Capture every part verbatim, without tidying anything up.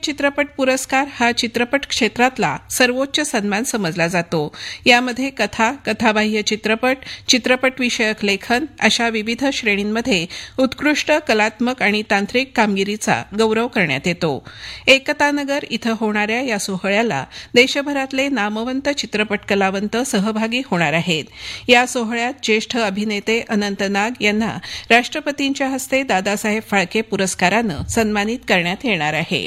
चित्रपट पुरस्कार हा चित्रपट क्षेत्रातला सर्वोच्च सन्मान समजला जातो. यामध्ये कथा, कथाबाह्य चित्रपट, चित्रपटविषयक लेखन अशा विविध श्रेणींमध्ये उत्कृष्ट कलात्मक आणि तांत्रिक कामगिरीचा गौरव करण्यात येतो. एकतानगर इथं होणाऱ्या या सोहळ्याला देशभरातले नामवंत चित्रपट कलावंत सहभागी होणार आहेत. या सोहळ्यात ज्येष्ठ अभिनेते अनंत नाग यांना राष्ट्रपतींच्या हस्ते दादासाहेब फाळके पुरस्कारानं सन्मानित करण्यात येणार आहे.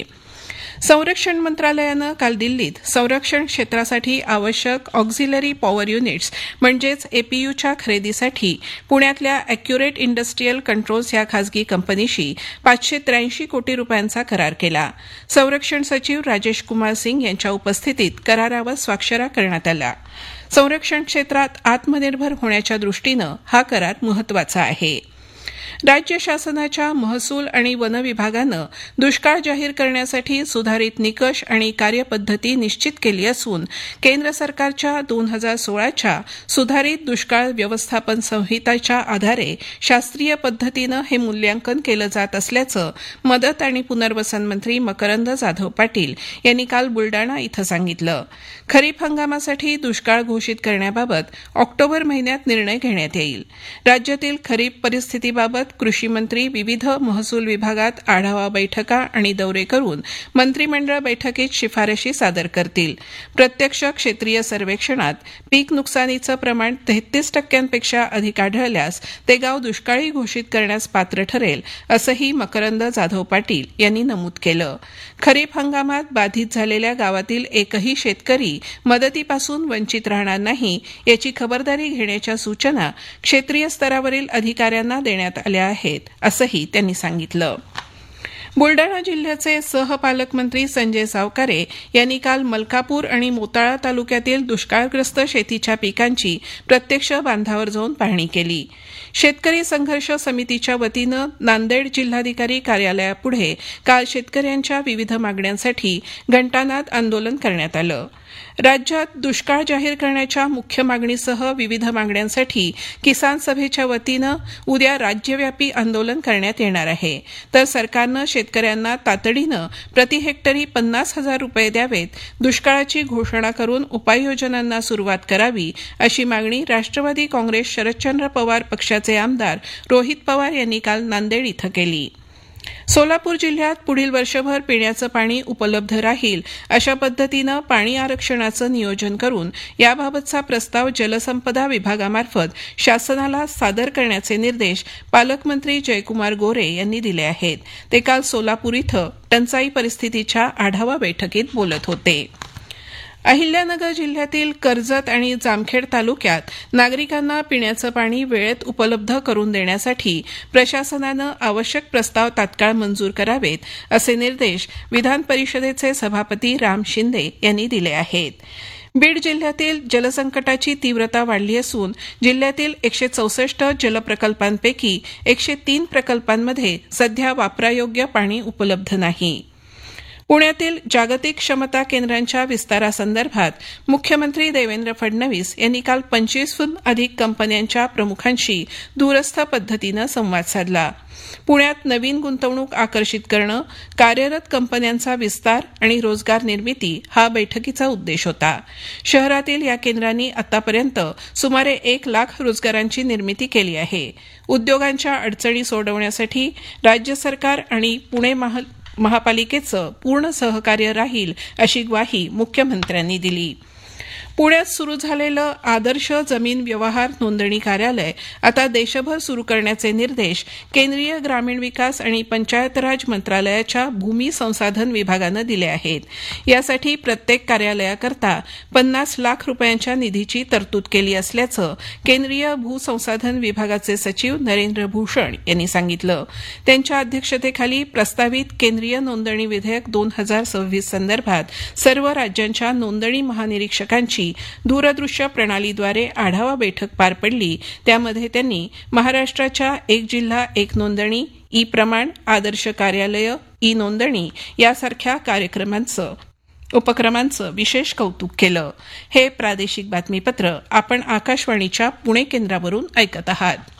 संरक्षण मंत्रालयानं काल दिल्लीत संरक्षण क्षेत्रासाठी आवश्यक ऑक्झिलरी पॉवर युनिट्स म्हणजेच एपीयूच्या खरेदीसाठी पुण्यातल्या अॅक्युरेट इंडस्ट्रीयल कंट्रोल्स या खासगी कंपनीशी पाचशे त्र्याऐंशी कोटी रुपयांचा करार केला. संरक्षण सचिव राजेश कुमार सिंग यांच्या उपस्थितीत करारावर स्वाक्षऱ्या करण्यात आल्या. संरक्षण क्षेत्रात आत्मनिर्भर होण्याच्या दृष्टीनं हा करार महत्वाचा आहे. राज्य शासनाच्या महसूल आणि वन विभागानं दुष्काळ जाहीर करण्यासाठी सुधारित निकष आणि कार्यपद्धती निश्चित केली असून केंद्र सरकारच्या दोन हजार सोळाच्या सुधारित दुष्काळ व्यवस्थापन संहिताच्या आधारे शास्त्रीय पद्धतीनं हे मूल्यांकन केलं जात असल्याचं मदत आणि पुनर्वसन मंत्री मकरंद जाधव पाटील यांनी काल बुलडाणा इथं सांगितलं. खरीप हंगामासाठी दुष्काळ घोषित करण्याबाबत ऑक्टोबर महिन्यात निर्णय घेण्यात येईल. राज्यातील खरीप परिस्थितीबाबत कृषी मंत्री विविध महसूल विभागात आढावा बैठका आणि दौरे करून मंत्रिमंडळ बैठकीत शिफारशी सादर करतील. प्रत्यक्ष क्षेत्रीय सर्वेक्षणात पीक नुकसानीचं प्रमाण तेहतीस टक्क्यांपेक्षा अधिक आढळल्यास ते गाव दुष्काळी घोषित करण्यास पात्र ठरेल असंही मकरंद जाधव पाटील यांनी नमूद केलं. खरीप हंगामात बाधित झालेल्या गावातील एकही शेतकरी मदतीपासून वंचित राहणार नाही याची खबरदारी घेण्याच्या सूचना क्षेत्रीय स्तरावरील अधिकाऱ्यांना देण्यात आल्या आहेत असंही त्यांनी सांगितलं. बुलडाणा जिल्ह्याचे सहपालकमंत्री संजय सावकारे यांनी काल मलकापूर आणि मोताळा तालुक्यातील दुष्काळग्रस्त शेतीच्या पिकांची प्रत्यक्ष बांधावर जाऊन पाहणी केली. शेतकरी संघर्ष समितीच्या वतीनं नांदेड जिल्हाधिकारी कार्यालयापुढे काल शेतकऱ्यांच्या विविध मागण्यांसाठी घंटानाद आंदोलन करण्यात आलं. राज्यात दुष्काळ जाहीर करण्याच्या मुख्य मागणीसह विविध मागण्यांसाठी किसान सभेच्या वतीनं उद्या राज्यव्यापी आंदोलन करण्यात येणार आहे. तर सरकारनं शेतकऱ्यांना तातडीनं प्रति हेक्टरी पन्नास हजार रुपये द्यावेत, दुष्काळाची घोषणा करून उपाययोजनांना सुरुवात करावी अशी मागणी राष्ट्रवादी काँग्रेस शरदचंद्र पवार पक्षाचे आमदार रोहित पवार यांनी काल नांदेड इथं केली. सोलापूर जिल्ह्यात पुढील वर्षभर पिण्याचं पाणी उपलब्ध राहील अशा पद्धतीनं पाणी आरक्षणाचं नियोजन करून याबाबतचा प्रस्ताव जलसंपदा विभागामार्फत शासनाला सादर करण्याचे निर्देश पालकमंत्री जयकुमार गोरे यांनी दिले आहेत. ते काल सोलापूर इथं टंचाई परिस्थितीच्या आढावा बैठकीत बोलत होते. अहिल्यानगर जिल्ह्यातील कर्जत आणि जामखेड तालुक्यात नागरिकांना पिण्याचं पाणी वेळेत उपलब्ध करून देण्यासाठी प्रशासनानं आवश्यक प्रस्ताव तात्काळ मंजूर करावेत असे निर्देश विधान परिषदेचे सभापती राम शिंदे यांनी दिले आहेत. बीड जिल्ह्यातील जलसंकटाची तीव्रता वाढली असून जिल्ह्यातील एकशे चौसष्ट जलप्रकल्पांपैकी एकशे तीन प्रकल्पांमध्ये सध्या वापरायोग्य पाणी उपलब्ध नाही. पुण्यातील जागतिक क्षमता केंद्रांच्या विस्तारासंदर्भात मुख्यमंत्री देवेंद्र फडणवीस यांनी काल पंचवीसहून अधिक कंपन्यांच्या प्रमुखांशी दूरस्थ पद्धतीनं संवाद साधला. पुण्यात नवीन गुंतवणूक आकर्षित करणं, कार्यरत कंपन्यांचा विस्तार आणि रोजगार निर्मिती हा बैठकीचा उद्देश होता. शहरातील या केंद्रांनी आतापर्यंत सुमारे एक लाख रोजगारांची निर्मिती केली आहे. उद्योगांच्या अडचणी सोडवण्यासाठी राज्य सरकार आणि पुणे महापालिकेचं पूर्ण सहकार्य राहील अशी ग्वाही मुख्यमंत्र्यांनी दिली. पुण्यात सुरू झालेलं आदर्श जमीन व्यवहार नोंदणी कार्यालय आता देशभर सुरू करण्याचे निर्देश केंद्रीय ग्रामीण विकास आणि पंचायत राज मंत्रालयाच्या भूमी संसाधन विभागानं दिले आहेत. यासाठी प्रत्येक कार्यालयाकरता पन्नास लाख रुपयांच्या निधीची तरतूद केली असल्याचं केंद्रीय भूसंसाधन विभागाचे सचिव नरेंद्र भूषण यांनी सांगितलं. त्यांच्या अध्यक्षतेखाली प्रस्तावित केंद्रीय नोंदणी विधेयक दोन हजार सव्वीस संदर्भात सर्व राज्यांच्या नोंदणी महानिरीक्षकांची दूरदृश्य प्रणालीद्वारे आढावा बैठक पार पडली. त्यामध्ये त्यांनी महाराष्ट्राच्या एक जिल्हा एक नोंदणी, ई प्रमाण, आदर्श कार्यालय, ई नोंदणी यासारख्या कार्यक्रमांचं उपक्रमांचं विशेष कौतुक केलं. हे प्रादेशिक बातमीपत्र आपण आकाशवाणीच्या पुणे केंद्रावरून ऐकत आहात.